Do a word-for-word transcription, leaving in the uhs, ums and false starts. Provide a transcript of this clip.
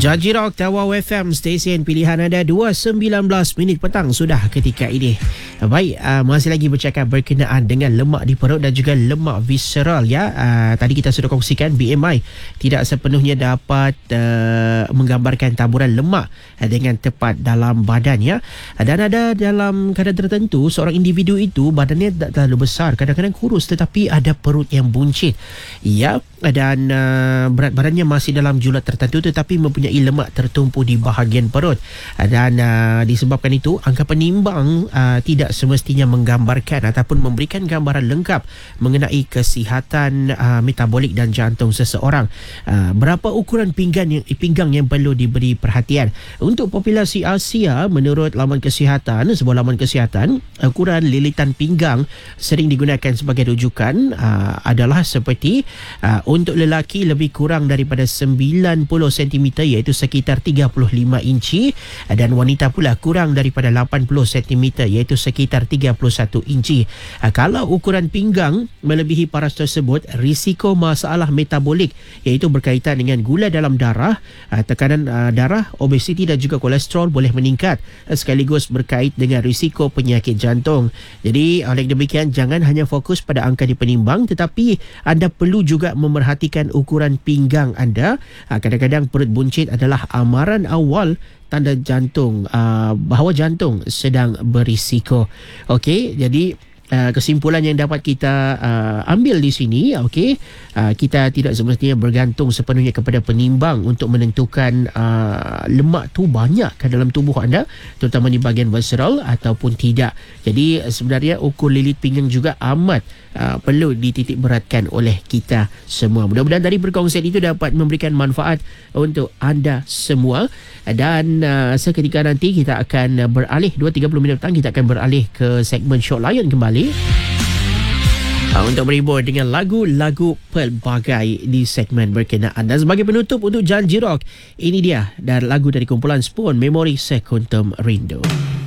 Janji Rock Tawau F M, stesen pilihan anda. Dua sembilan belas minit petang sudah ketika ini. Baik, uh, masih lagi bercakap berkenaan dengan lemak di perut dan juga lemak visceral ya. Uh, tadi kita sudah kongsikan B M I tidak sepenuhnya dapat uh, menggambarkan taburan lemak uh, dengan tepat dalam badan ya. Uh, dan ada dalam kadar tertentu seorang individu itu badannya tak terlalu besar, kadang-kadang kurus tetapi ada perut yang buncit. Ya, dan uh, berat badannya masih dalam julat tertentu tetapi mempunyai lemak tertumpu di bahagian perut. Dan uh, disebabkan itu angka penimbang uh, tidak semestinya menggambarkan ataupun memberikan gambaran lengkap mengenai kesihatan uh, metabolik dan jantung seseorang. Uh, berapa ukuran pinggang yang, pinggang yang perlu diberi perhatian? Untuk populasi Asia, menurut laman kesihatan, sebuah laman kesihatan, ukuran lilitan pinggang sering digunakan sebagai rujukan uh, adalah seperti uh, untuk lelaki lebih kurang daripada sembilan puluh sentimeter iaitu sekitar tiga puluh lima inci, dan wanita pula kurang daripada lapan puluh sentimeter iaitu sekitar tiga puluh satu inci. Kalau ukuran pinggang melebihi paras tersebut, risiko masalah metabolik iaitu berkaitan dengan gula dalam darah, tekanan darah, obesiti dan juga kolesterol boleh meningkat, sekaligus berkait dengan risiko penyakit jantung. Jadi oleh demikian, jangan hanya fokus pada angka di penimbang tetapi anda perlu juga memerhatikan ukuran pinggang anda. Kadang-kadang perut buncit adalah amaran awal tanda jantung, uh, bahawa jantung sedang berisiko. Okey, jadi Uh, kesimpulan yang dapat kita uh, ambil di sini, okey, uh, kita tidak semestinya bergantung sepenuhnya kepada penimbang untuk menentukan uh, lemak tu banyak ke dalam tubuh anda, terutama di bahagian visceral ataupun tidak. Jadi sebenarnya ukur lilit pinggang juga amat uh, perlu dititik beratkan oleh kita semua. Mudah-mudahan dari perkongsian itu dapat memberikan manfaat untuk anda semua. Dan uh, seketika nanti kita akan beralih, dua tiga puluh minit petang kita akan beralih ke segmen Short Lion kembali uh, untuk berhibur dengan lagu-lagu pelbagai di segmen berkenaan. Dan sebagai penutup untuk Janji Rock, ini dia dan lagu dari kumpulan Spoon, Memori Sekuntum Rindu.